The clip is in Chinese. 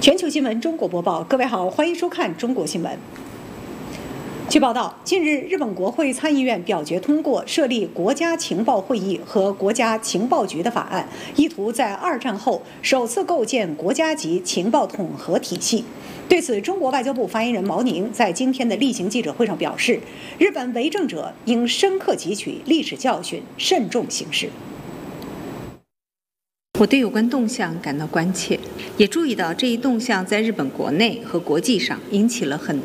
全球新闻中国播报，各位好，欢迎收看中国新闻。据报道，近日日本国会参议院表决通过设立国家情报会议和国家情报局的法案，意图在二战后首次构建国家级情报统合体系。对此，中国外交部发言人毛宁在今天的例行记者会上表示，日本为政者应深刻汲取历史教训，慎重行事。 我对有关动向感到关切，也注意到这一动向在日本国内和国际上引起了很